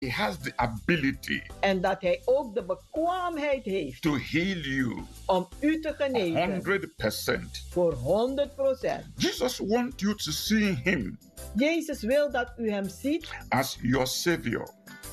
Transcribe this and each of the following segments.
He has the ability En dat hij ook de bekwaamheid heeft to heal you om u te genezen 100%. voor 100%. Jesus wants you to see him Jezus wil dat u hem ziet as your savior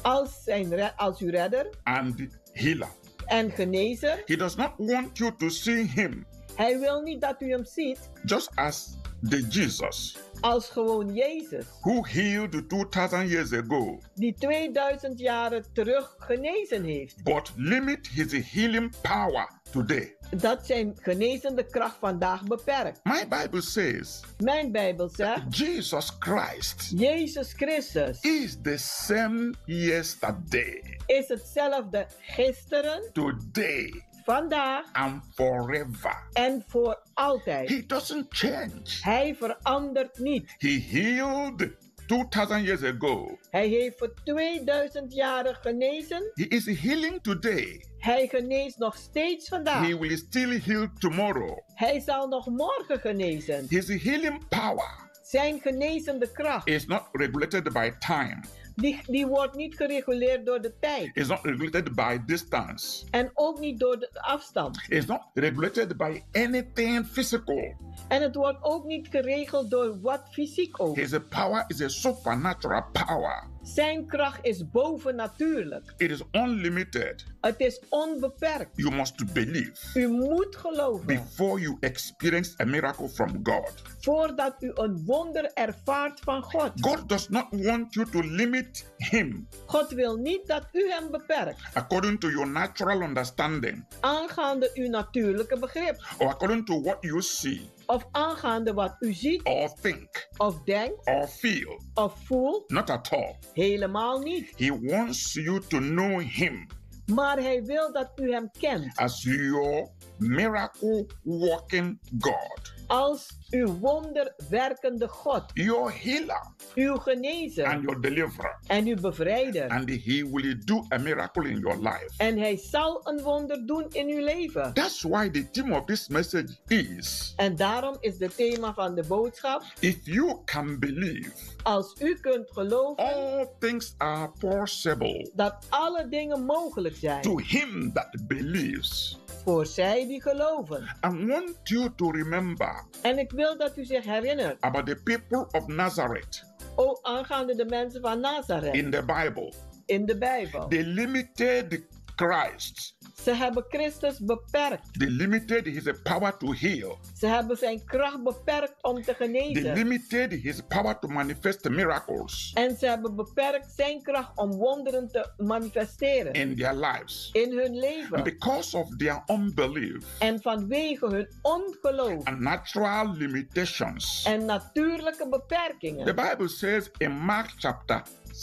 als uw redder and healer. en genezer. He does not want you to see him Hij wil niet dat u hem ziet just as the Jesus als gewoon Jezus, who healed 2000 years ago, die 2000 jaren terug genezen heeft. but limit his healing power today. Dat zijn genezende kracht vandaag beperkt. My Bible says Mijn Bijbel zegt, Jesus Christ Jezus Christus is the same yesterday, is hetzelfde gisteren, today, vandaag and forever. en voor altijd. He doesn't change. Hij verandert niet. He healed 2000 years ago. Hij heeft voor 2000 jaren genezen. He is healing today. Hij geneest nog steeds vandaag. He will still heal tomorrow. Hij zal nog morgen genezen. His healing power Zijn genezende kracht, is not regulated by time. die wordt niet gereguleerd door de tijd. It's not regulated by distance. En ook niet door de afstand. It's not regulated by anything physical. En het wordt ook niet geregeld door wat fysiek ook. His power is a supernatural power. Zijn kracht is bovennatuurlijk. It is unlimited. Het is onbeperkt. You must believe U moet geloven before you experience a miracle from God. voordat u een wonder ervaart van God. God does not want you to limit him God wil niet dat u hem beperkt according to your natural understanding aangaande uw natuurlijke begrip or according to what you see of aangaande wat u ziet or think of denkt or feel. of voelt. Not at all. Helemaal niet. He wants you to know him Maar hij wil dat u hem kent as your miracle working God, als uw wonderwerkende God, your healer uw genezer and your deliverer. en uw bevrijder. And he will do a miracle in your life. En hij zal een wonder doen in uw leven. That's why the theme of this message is, En daarom is het thema van de boodschap: if you can believe, als u kunt geloven all things are possible dat alle dingen mogelijk zijn to him that believes. voor zij die geloven. I want you to remember En ik wil dat u zich herinnert, about the people of Nazareth ook aangaande de mensen van Nazareth in the Bible. in de Bijbel. They limited Christ. Ze hebben Christus beperkt. They limited his power to heal. Ze hebben zijn kracht beperkt om te They genezen. limited his power to manifest miracles En ze hebben beperkt zijn kracht om wonderen te manifesteren in their lives. in hun And leven. because of their unbelief En vanwege hun ongeloof and natural limitations, en natuurlijke the beperkingen, Bible says in Mark chapter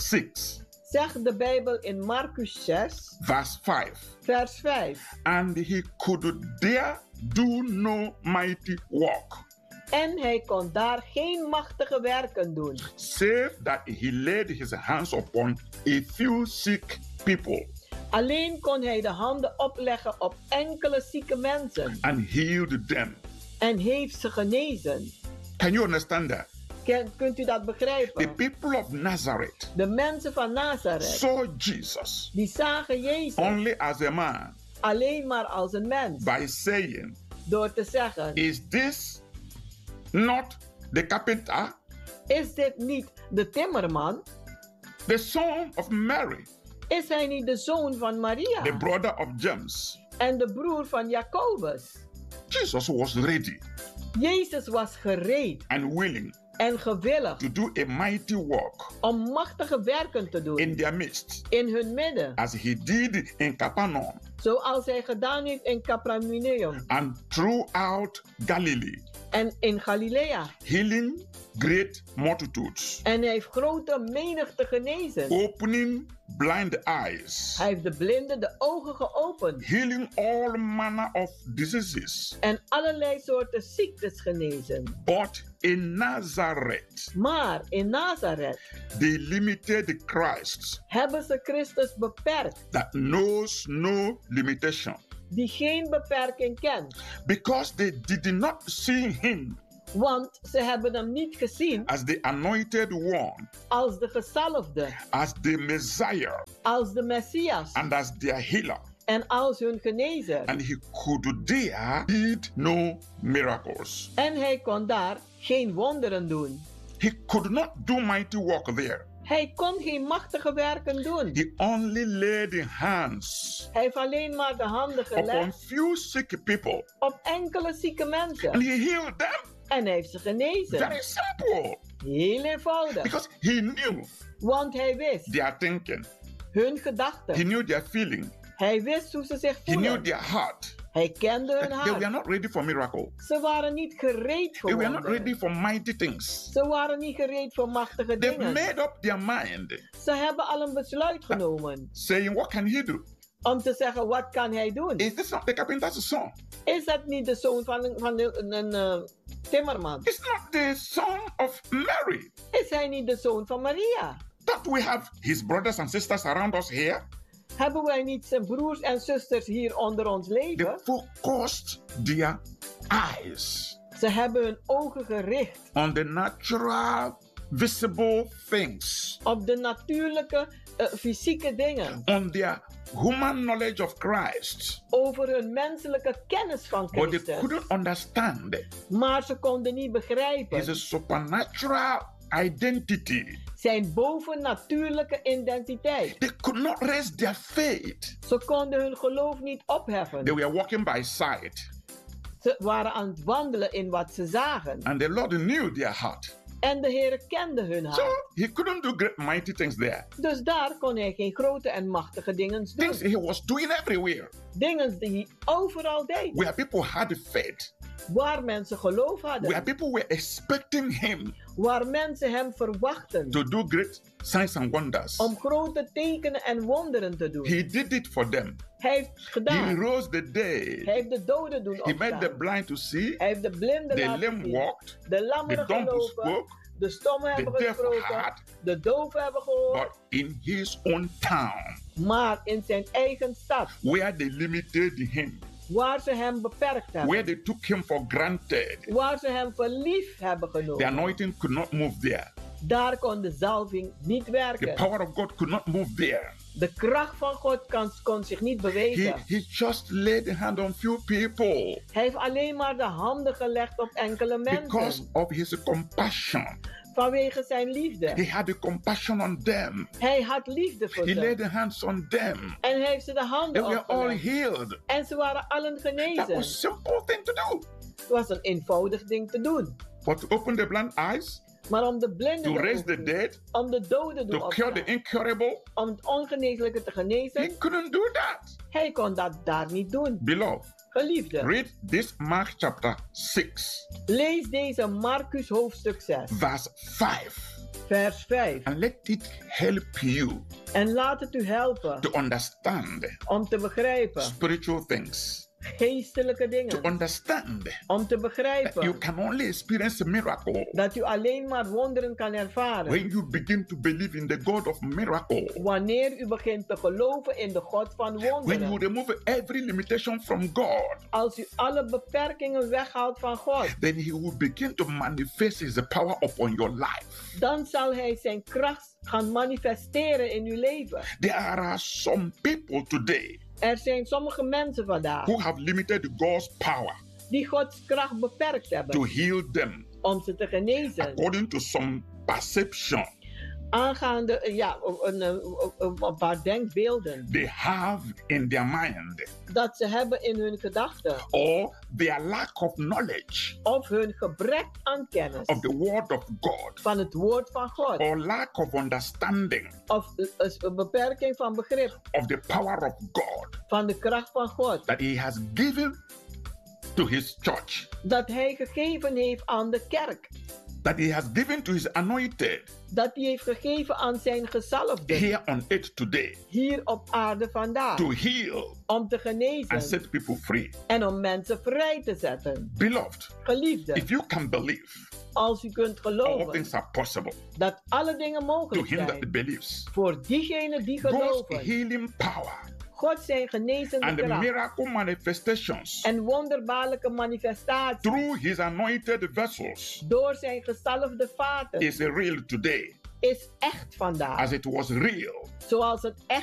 6, zegt de Bijbel in Marcus 6, verse 5, vers 5. and he could there do no mighty work, En hij kon daar geen machtige werken doen, save that he laid his hands upon a few sick people alleen kon hij de handen opleggen op enkele zieke mensen and healed them. en heeft ze genezen. Can you understand that? Kunt u dat The begrijpen? people of Nazareth De mensen van Nazareth, saw Jesus die zagen Jezus only as a man alleen maar als een mens, by saying, door te zeggen: is this not the carpenter, is dit niet de timmerman? the son of Mary, Is hij niet de zoon van the Maria brother of James? en de broer van Jacobus? Jesus was ready Jezus was gereed and willing en gewillig to do a mighty work om machtige werken te doen in their midst, in hun midden, as he did in Capernaum zoals hij gedaan heeft in Capernaum and throughout Galilee, en in Galilea. healing great multitudes, En hij heeft grote menigte genezen. opening blind eyes, Hij heeft de blinden de ogen geopend healing all manner of diseases. en allerlei soorten ziektes genezen. But in Nazareth, Maar in Nazareth they limited Christ hebben ze Christus beperkt, that knows no limitation, die geen beperking kent. because they did not see him Want ze hebben hem niet gezien as the anointed one, als de gezalfde, as the Messiah, als de Messias and as their healer. en als hun genezer. And he could there did no miracles. En hij kon daar geen wonderen doen. He could not do mighty work there. Hij kon geen machtige werken doen. He only laid the hands Hij heeft alleen maar de handen upon gelegd few sick people, op enkele zieke mensen. and he healed them. En hij heeft ze genezen. Very simple. Heel eenvoudig. Because he knew Want hij wist their thinking. hun He gedachten. knew their feeling. Hij wist hoe ze zich He knew voelen. their heart. Hij kende hun They were hart. not ready for miracle. Ze waren niet gereed They voor were not wonderen. ready for mighty things. Ze waren niet gereed voor machtige They've dingen. made up their mind, Ze hebben al een besluit genomen saying, what can he do? om te zeggen, wat kan hij doen? Is this not the carpenter's son? Is dat niet de zoon van een timmerman? It's not the son of Mary. Is hij niet de zoon van Maria? That we have his brothers and sisters around us here. Hebben wij niet zijn broers en zusters hier onder ons They leven? focused their eyes Ze hebben hun ogen gericht on the natural, visible things, op de natuurlijke, fysieke dingen. on their human knowledge of Christ. Over hun menselijke kennis van But they Christus. couldn't understand Maar ze konden niet begrijpen his supernatural identity. zijn bovennatuurlijke identiteit. They could not raise their faith. Ze konden hun geloof niet opheffen. They were walking by sight, Ze waren aan het wandelen in wat ze zagen. and the Lord knew their heart. En de Heer kende hun So hart. he couldn't do great, mighty things there. Dus daar kon hij geen grote en machtige dingen Things doen. he was doing everywhere, Dingen die hij overal deed. where people had faith, Waar mensen geloof where hadden. people were expecting him Waar mensen hem verwachten. to do great signs and wonders. Om grote tekenen en wonderen te doen. He did it for them. Hij heeft het He gedaan. rose the dead. Hij heeft de doden doen He made the opstaan. blind to see. Hij heeft de blinden The laten lame zien. walked. De The lammeren dumb gelopen. spoke. De stommen hebben The deaf gesproken. heard. De doven hebben gehoord. But in his own town, Maar in zijn eigen stad. where they limited him, Waar ze hem beperkt hebben. where they took him for granted, Waar ze hem voor lief hebben the genomen. anointing could not move there. Daar kon de zalving niet The werken. power of God could not move there. De kracht van God kon zich niet bewegen. He just laid the hand on few people Hij heeft alleen maar de handen gelegd op enkele because mensen. of his compassion. Vanwege zijn liefde. He had the compassion on them. Hij had liefde voor He laid ze. the hands on them. En hij heeft ze de They handen were all opgelegd. healed. En ze waren allen That genezen. was a simple thing to do. Het was een eenvoudig ding te doen. But to open the blind eyes, Maar om de blinden to te raise the openen, dead, om de doden te to cure the opstaan, incurable, om het ongeneeslijke te genezen, he couldn't do that. hij kon dat daar niet doen. Beloved, Geliefde, read this Mark chapter 6, lees deze Marcus hoofdstuk 6, verse 5, vers 5. and let it help you En laat het u helpen to understand om te begrijpen spiritual things, geestelijke to dingen. understand Om te that you begrijpen can only experience a miracle dat u alleen maar wonderen kan ervaren when you begin to believe in the God of miracle. wanneer u begint te geloven in de God van When you wonderen. remove every limitation from God, Als u alle beperkingen weghaalt van God, then he will begin to manifest his power upon your life. dan zal hij zijn kracht gaan manifesteren in uw leven. There are some people today Er zijn sommige mensen vandaag who have limited God's power die Gods kracht beperkt to hebben heal them om ze te genezen. according to some perception Aangaande een paar denkbeelden they have in their mind, dat ze hebben in hun gedachten. or their lack of knowledge Of hun gebrek aan kennis of the word of God, van het woord van God. or lack of understanding Of een beperking van begrip of the power of God van de kracht van God. that he has given to his church, Dat hij gegeven heeft aan de kerk. that he has given to his anointed Dat hij heeft gegeven aan zijn gezalfde. here on earth today Hier op aarde vandaag. to heal Om te and genezen. set people free. En om mensen vrij te zetten. Beloved, Geliefde, if you can believe, als u kunt all geloven things are possible dat alle dingen to mogelijk him that zijn. believes. Voor diegenen die God's geloven. healing power God zijn genezende and the kracht miracle manifestations en wonderbaarlijke manifestaties through his anointed vessels door zijn gezalfde vaten is real today is echt vandaag. as it was real Zoals het echt